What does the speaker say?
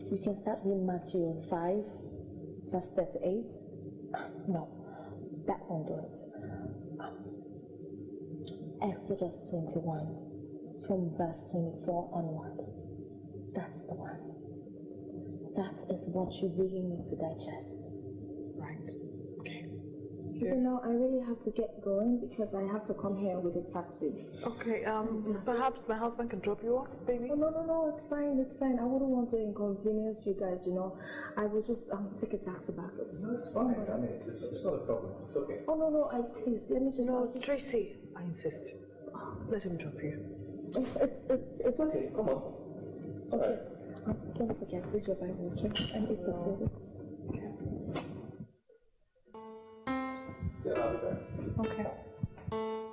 You can start with Matthew 5, verse 38. No, that won't do it. Exodus 21, from verse 24 onward. That's the one. That is what you really need to digest. Right. Okay. You know, I really have to get going because I have to come here with a taxi. Okay, perhaps my husband can drop you off, baby? Oh, no, it's fine. I wouldn't want to inconvenience you guys, you know. I will just take a taxi back. No, it's fine. I mean, it's not a problem. It's okay. Oh, no, please, let me just... No, Tracy, I insist. Let him drop you. It's okay. Come on. Okay. Don't forget, read your Bible, okay? And eat the food.